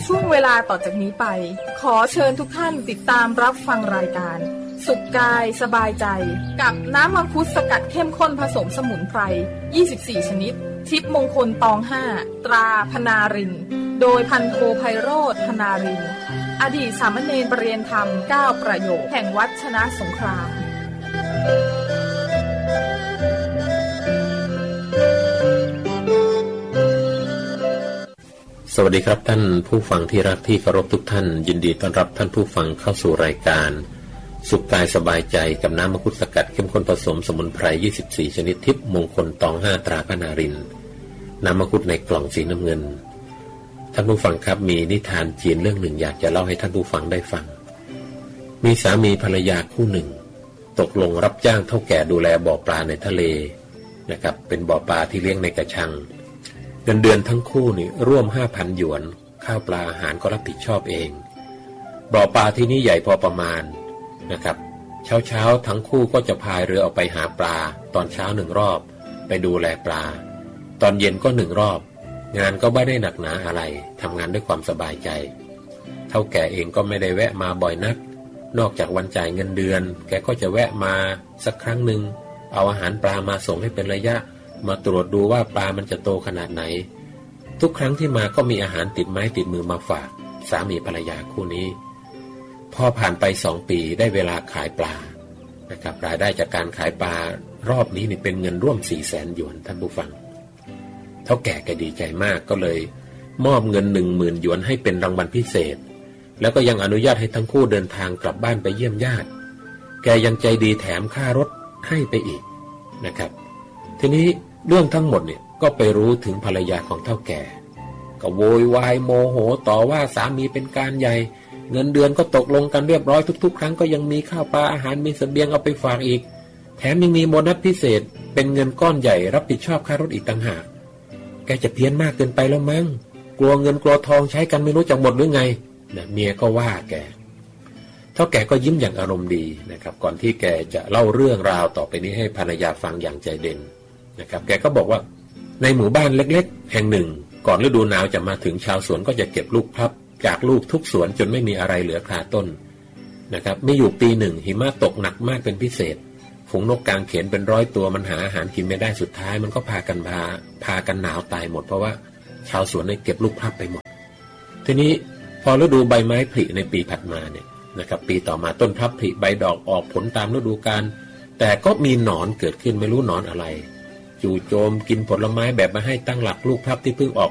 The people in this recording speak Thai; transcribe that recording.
ช่วงเวลาต่อจากนี้ไปขอเชิญทุกท่านติดตามรับฟังรายการสุขกายสบายใจกับน้ำมังคุดสกัดเข้มข้นผสมสมุนไพร24ชนิดทิพย์มงคลตอง5ตราพนารินโดยพันโทไพโรจน์พนารินอดีตสามเณรประเรียนธรรม9ประโยคแห่งวัดชนะสงครามสวัสดีครับท่านผู้ฟังที่รักที่เคารพทุกท่านยินดีต้อนรับท่านผู้ฟังเข้าสู่รายการสุขกายสบายใจกับน้ำมังคุดสกัดเข้มข้นผสมสมุนไพร24ชนิดทิพย์มงคลตอง5ตราพนารินน้ำมังคุดในกล่องสีน้ำเงินท่านผู้ฟังครับมีนิทานจีนเรื่องหนึ่งอยากจะเล่าให้ท่านผู้ฟังได้ฟังมีสามีภรรยาคู่หนึ่งตกลงรับจ้างเฒ่าแก่ดูแลบ่อปลาในทะเลนะครับเป็นบ่อปลาที่เลี้ยงในกระชังเงินเดือนทั้งคู่นี่ร่วม 5,000 หยวนข้าวปลาอาหารก็รับผิดชอบเองบ่อปลาที่นี่ใหญ่พอประมาณนะครับเช้าทั้งคู่ก็จะพายเรือออกไปหาปลาตอนเช้า1รอบไปดูแลปลาตอนเย็นก็1รอบงานก็ไม่ได้หนักหนาอะไรทำงานด้วยความสบายใจเฒ่าแก่เองก็ไม่ได้แวะมาบ่อยนักนอกจากวันจ่ายเงินเดือนแกก็จะแวะมาสักครั้งหนึ่งเอาอาหารปลามาส่งให้เป็นระยะมาตรวจดูว่าปลามันจะโตขนาดไหนทุกครั้งที่มาก็มีอาหารติดไม้ติดมือมาฝากสามีภรรยาคู่นี้พอผ่านไป2 ปีได้เวลาขายปลานะครับรายได้จากการขายปลารอบนี้นี่เป็นเงินร่วม 400,000 หยวนท่านผู้ฟังเฒ่าแก่แกดีใจมากก็เลยมอบเงิน 10,000 หยวนให้เป็นรางวัลพิเศษแล้วก็ยังอนุญาตให้ทั้งคู่เดินทางกลับบ้านไปเยี่ยมญาติแกยังใจดีแถมค่ารถให้ไปอีกนะครับทีนี้เรื่องทั้งหมดเนี่ยก็ไปรู้ถึงภรรยาของเฒ่าแก่ก็โวยวายโมโหต่อว่าสามีเป็นการใหญ่เงินเดือนก็ตกลงกันเรียบร้อยทุกๆครั้งก็ยังมีข้าวปลาอาหารมีเสบียงเอาไปฝากอีกแถมยังมีโบนัสพิเศษเป็นเงินก้อนใหญ่รับผิดชอบค่ารถอีกต่างหากแกจะเพี้ยนมากเกินไปแล้วมั้งกลัวเงินกลัวทองใช้กันไม่รู้จักหมดหรือไงนะเมียก็ว่าแกเฒ่าแก่ก็ยิ้มอย่างอารมณ์ดีนะครับก่อนที่แกจะเล่าเรื่องราวต่อไปนี้ให้ภรรยาฟังอย่างใจเด่นนะครับแกก็บอกว่าในหมู่บ้านเล็กๆแห่งหนึ่งก่อนฤดูหนาวจะมาถึงชาวสวนก็จะเก็บลูกพลับจากลูกทุกสวนจนไม่มีอะไรเหลือคาต้นนะครับมีอยู่ปีหนึ่งหิมะตกหนักมากเป็นพิเศษฝูงนกกางเขนเป็น100 ตัวมันหาอาหารกินไม่ได้สุดท้ายมันก็พากันหนาวตายหมดเพราะว่าชาวสวนได้เก็บลูกพลับไปหมดทีนี้พอฤดูใบไม้ผลิในปีถัดมาเนี่ยนะครับปีต่อมาต้นพลับผลิใบดอกออกผลตามฤดูกาลแต่ก็มีหนอนเกิดขึ้นไม่รู้หนอนอะไรจู่โจมกินผลไม้แบบมาให้ตั้งหลักลูกพลับที่เพิ่งออก